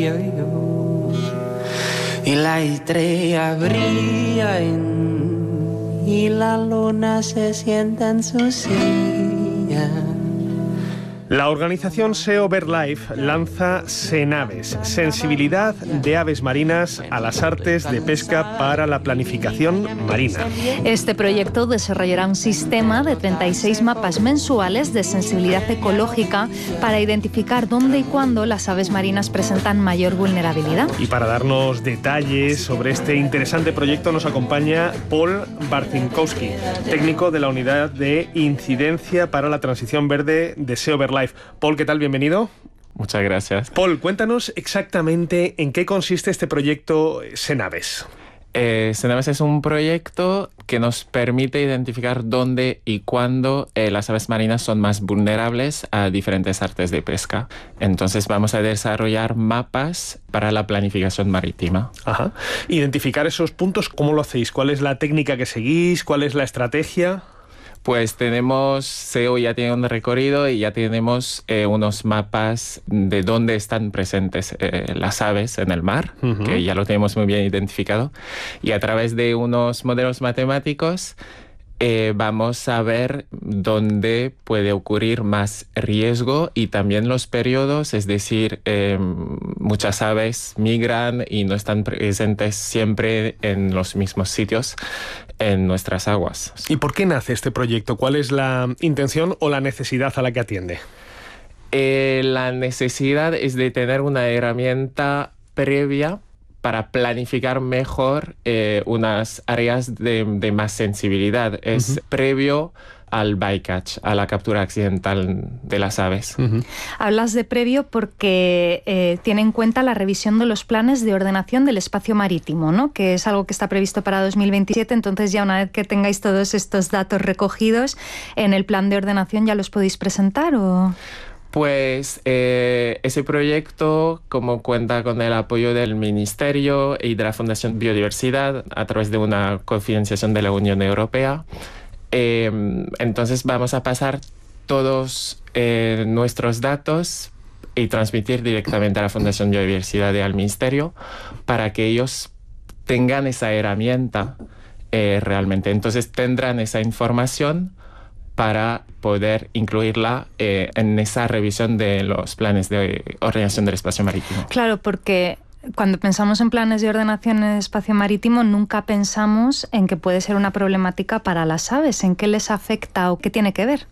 yo. Y la estrella brilla y la luna se sienta en su silla. La organización SEO BirdLife lanza Senaves, sensibilidad de aves marinas a las artes de pesca para la planificación marina. Este proyecto desarrollará un sistema de 36 mapas mensuales de sensibilidad ecológica para identificar dónde y cuándo las aves marinas presentan mayor vulnerabilidad. Y para darnos detalles sobre este interesante proyecto nos acompaña Paul Bartzinkowski, técnico de la Unidad de Incidencia para la Transición Verde de SEO BirdLife. Paul, ¿qué tal? Bienvenido. Muchas gracias. Paul, cuéntanos exactamente en qué consiste este proyecto Senaves. Senaves es un proyecto que nos permite identificar dónde y cuándo las aves marinas son más vulnerables a diferentes artes de pesca. Entonces vamos a desarrollar mapas para la planificación marítima. Ajá. Identificar esos puntos, ¿cómo lo hacéis? ¿Cuál es la técnica que seguís? ¿Cuál es la estrategia? Pues SEO ya tiene un recorrido y ya tenemos unos mapas de dónde están presentes las aves en el mar, que ya lo tenemos muy bien identificado. Y a través de unos modelos matemáticos vamos a ver dónde puede ocurrir más riesgo y también los periodos, es decir, muchas aves migran y no están presentes siempre en los mismos sitios en nuestras aguas. ¿Y por qué nace este proyecto? ¿Cuál es la intención o la necesidad a la que atiende? La necesidad es de tener una herramienta previa para planificar mejor unas áreas de más sensibilidad. Es previo al bycatch, a la captura accidental de las aves. Hablas de previo porque tiene en cuenta la revisión de los planes de ordenación del espacio marítimo, ¿no? Que es algo que está previsto para 2027, entonces ya una vez que tengáis todos estos datos recogidos en el plan de ordenación, ¿ya los podéis presentar o...? Pues ese proyecto, como cuenta con el apoyo del Ministerio y de la Fundación Biodiversidad a través de una cofinanciación de la Unión Europea, entonces vamos a pasar todos nuestros datos y transmitir directamente a la Fundación Biodiversidad y al Ministerio para que ellos tengan esa herramienta realmente. Entonces tendrán esa información para poder incluirla en esa revisión de los planes de ordenación del espacio marítimo. Claro, porque cuando pensamos en planes de ordenación del espacio marítimo nunca pensamos en que puede ser una problemática para las aves. ¿En qué les afecta o qué tiene que ver?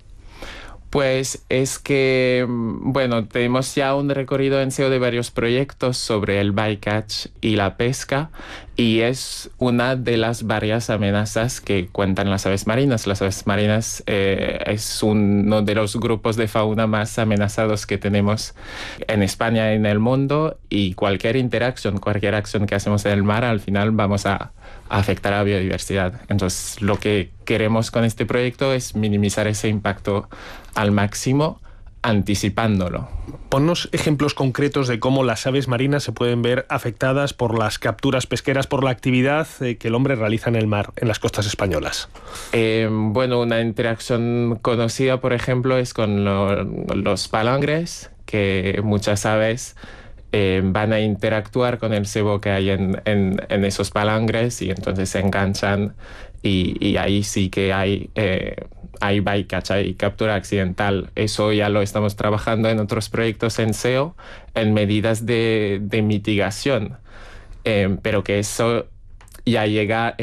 Pues es que, bueno, tenemos ya un recorrido en SEO de varios proyectos sobre el bycatch y la pesca y es una de las varias amenazas que cuentan las aves marinas. Las aves marinas es uno de los grupos de fauna más amenazados que tenemos en España y en el mundo y cualquier acción que hacemos en el mar, al final vamos a afectar a la biodiversidad. Entonces, lo que queremos con este proyecto es minimizar ese impacto al máximo, anticipándolo. Ponnos ejemplos concretos de cómo las aves marinas se pueden ver afectadas por las capturas pesqueras, por la actividad que el hombre realiza en el mar, en las costas españolas. Bueno, una interacción conocida, por ejemplo, es con los palangres, que muchas aves van a interactuar con el cebo que hay en esos palangres y entonces se enganchan y ahí sí que hay bycatch, hay captura accidental. Eso ya lo estamos trabajando en otros proyectos en SEO, en medidas de mitigación, pero que eso ya llega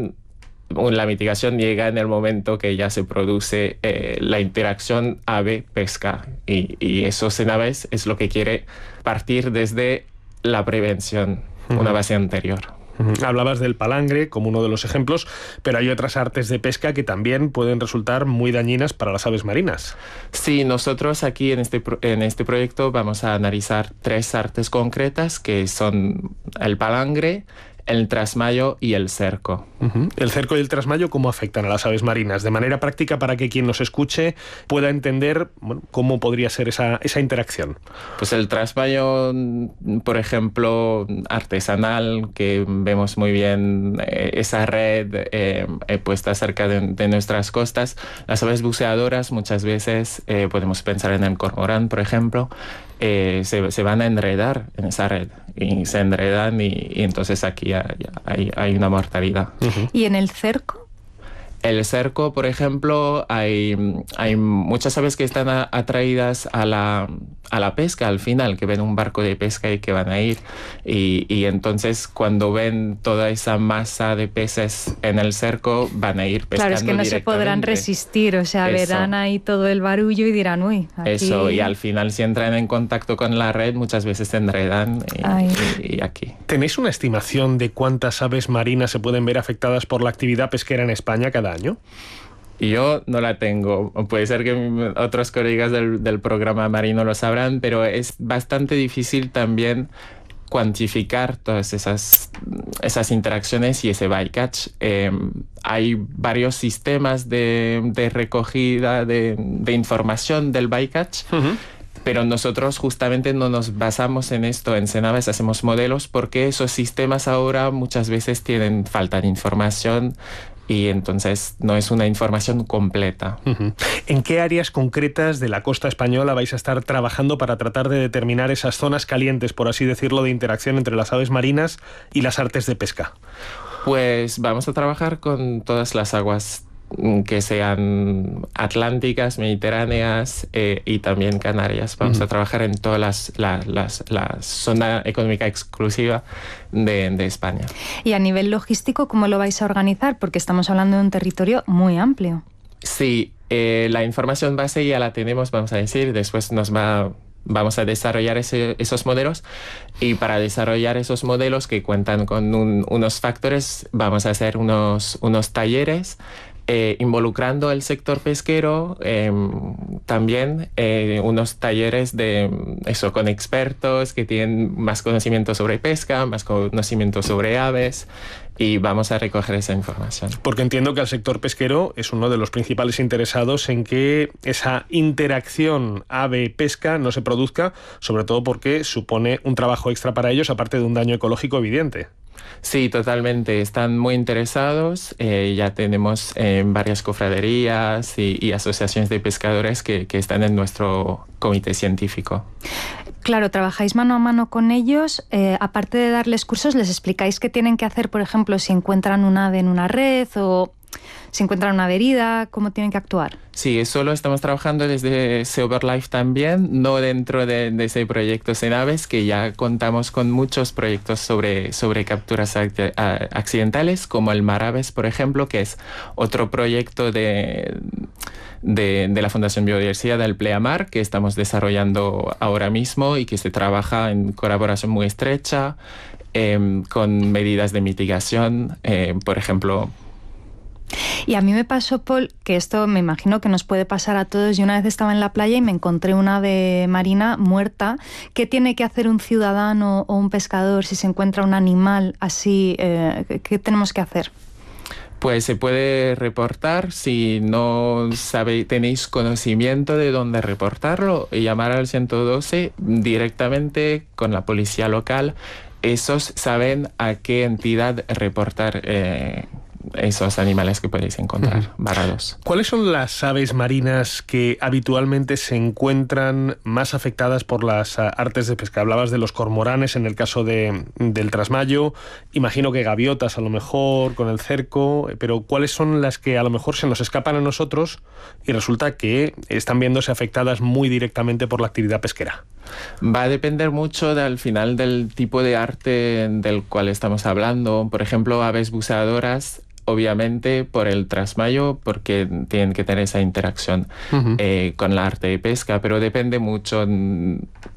la mitigación llega en el momento que ya se produce la interacción ave-pesca y eso Senaves es lo que quiere partir desde la prevención, una base anterior. Hablabas del palangre como uno de los ejemplos, pero hay otras artes de pesca que también pueden resultar muy dañinas para las aves marinas. Sí, nosotros aquí en este proyecto vamos a analizar 3 artes concretas que son el palangre, el trasmayo y el cerco. El cerco y el trasmayo, ¿cómo afectan a las aves marinas? De manera práctica, para que quien nos escuche pueda entender, bueno, cómo podría ser esa interacción. Pues el trasmayo, por ejemplo, artesanal, que vemos muy bien esa red puesta cerca de nuestras costas. Las aves buceadoras, muchas veces podemos pensar en el cormorán, por ejemplo, se van a enredar en esa red y se enredan y entonces aquí hay una mortalidad. ¿Y en el cerco? El cerco, por ejemplo, hay muchas aves que están atraídas a la pesca al final, que ven un barco de pesca y que van a ir. Y entonces cuando ven toda esa masa de peces en el cerco, van a ir pescando. Claro, es que no se podrán resistir, o sea, verán ahí todo el barullo y dirán, uy, aquí... Eso, y al final si entran en contacto con la red, muchas veces se enredan y aquí. ¿Tenéis una estimación de cuántas aves marinas se pueden ver afectadas por la actividad pesquera en España cada año? Yo no la tengo. Puede ser que otros colegas del programa marino lo sabrán, pero es bastante difícil también cuantificar todas esas interacciones y ese bycatch. Hay varios sistemas de recogida de información del bycatch. Pero nosotros justamente no nos basamos en esto. En Cenaves hacemos modelos porque esos sistemas ahora muchas veces tienen falta de información y entonces no es una información completa. ¿En qué áreas concretas de la costa española vais a estar trabajando para tratar de determinar esas zonas calientes, por así decirlo, de interacción entre las aves marinas y las artes de pesca? Pues vamos a trabajar con todas las aguas que sean atlánticas, mediterráneas y también canarias. Vamos a trabajar en todas la zona económica exclusiva de España. Y a nivel logístico, ¿cómo lo vais a organizar? Porque estamos hablando de un territorio muy amplio. Sí, la información base ya la tenemos, vamos a decir, después vamos a desarrollar esos modelos y para desarrollar esos modelos que cuentan con unos factores, vamos a hacer unos talleres involucrando el sector pesquero, también unos talleres con expertos que tienen más conocimiento sobre pesca, más conocimiento sobre aves, y vamos a recoger esa información. Porque entiendo que el sector pesquero es uno de los principales interesados en que esa interacción ave-pesca no se produzca, sobre todo porque supone un trabajo extra para ellos, aparte de un daño ecológico evidente. Sí, totalmente. Están muy interesados. Ya tenemos varias cofraderías y asociaciones de pescadores que están en nuestro comité científico. Claro, trabajáis mano a mano con ellos. Aparte de darles cursos, ¿les explicáis qué tienen que hacer, por ejemplo, si encuentran un ave en una red o si encuentran una herida, cómo tienen que actuar? Sí, eso lo estamos trabajando desde SeaOverLife también, no dentro de ese proyecto Cenaves, que ya contamos con muchos proyectos sobre capturas accidentales, como el Maraves, por ejemplo, que es otro proyecto de la Fundación Biodiversidad del Pleamar, que estamos desarrollando ahora mismo y que se trabaja en colaboración muy estrecha, con medidas de mitigación, por ejemplo. Y a mí me pasó, Paul, que esto me imagino que nos puede pasar a todos. Yo una vez estaba en la playa y me encontré una ave marina muerta. ¿Qué tiene que hacer un ciudadano o un pescador si se encuentra un animal así? ¿Qué tenemos que hacer? Pues se puede reportar. Si no tenéis conocimiento de dónde reportarlo, y llamar al 112 directamente con la policía local. Esos saben a qué entidad reportar esos animales que podéis encontrar varados. ¿Cuáles son las aves marinas que habitualmente se encuentran más afectadas por las artes de pesca? Hablabas de los cormoranes en el caso del trasmayo, imagino que gaviotas a lo mejor con el cerco, pero ¿cuáles son las que a lo mejor se nos escapan a nosotros y resulta que están viéndose afectadas muy directamente por la actividad pesquera? Va a depender mucho al final del tipo de arte del cual estamos hablando. Por ejemplo, aves buceadoras, obviamente por el trasmayo, porque tienen que tener esa interacción con la arte de pesca, pero depende mucho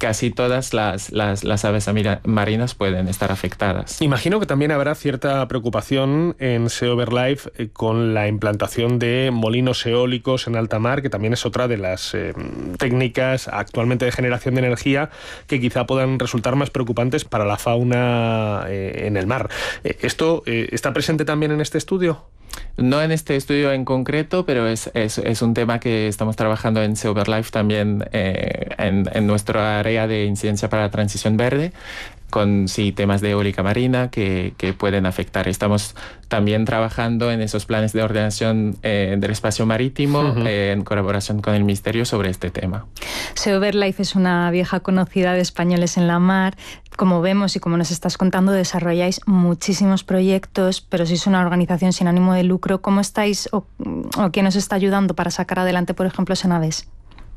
casi todas las aves marinas pueden estar afectadas. Imagino que también habrá cierta preocupación en Seoverlife con la implantación de molinos eólicos en alta mar, que también es otra de las técnicas actualmente de generación de energía que quizá puedan resultar más preocupantes para la fauna en el mar. ¿Esto está presente también en este estudio? No en este estudio en concreto, pero es un tema que estamos trabajando en Seoverlife también en nuestra área de incidencia para la transición verde, con temas de eólica marina que pueden afectar. Estamos también trabajando en esos planes de ordenación del espacio marítimo en colaboración con el Ministerio sobre este tema. Seoverlife es una vieja conocida de Españoles en la Mar. Como vemos y como nos estás contando, desarrolláis muchísimos proyectos, pero sois una organización sin ánimo de lucro. ¿Cómo estáis o quién os está ayudando para sacar adelante, por ejemplo, Senaves?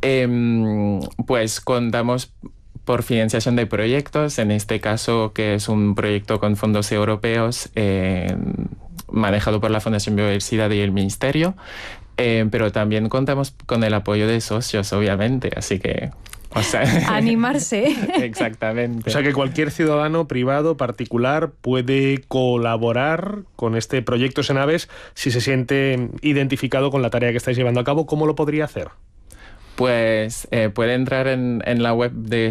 Pues contamos por financiación de proyectos, en este caso que es un proyecto con fondos europeos manejado por la Fundación Biodiversidad y el Ministerio, pero también contamos con el apoyo de socios, obviamente, así que... animarse. Exactamente. O sea que cualquier ciudadano, privado, particular, puede colaborar con este proyecto Senaves si se siente identificado con la tarea que estáis llevando a cabo. ¿Cómo lo podría hacer? Pues puede entrar en la web de